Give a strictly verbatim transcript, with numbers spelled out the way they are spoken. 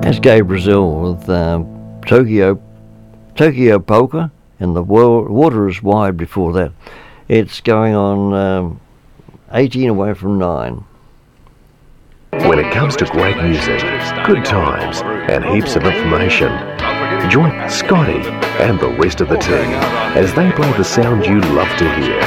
That's Gay Brazil with um, Tokyo Tokyo Polka, and the world, Water is Wide before that. It's going on um, eighteen away from nine. When it comes to great music, good times, and heaps of information, join Scotty and the rest of the team as they play the sound you love to hear.